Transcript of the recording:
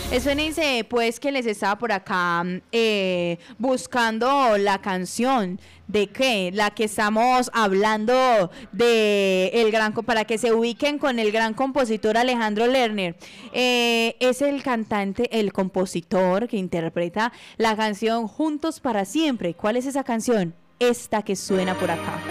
Espérense, pues que les estaba por acá buscando la canción de qué, la que estamos hablando de el gran, para que se ubiquen con el gran compositor Alejandro Lerner. Es el cantante, el compositor que interpreta la canción Juntos para Siempre. ¿Cuál es esa canción? Esta que suena por acá.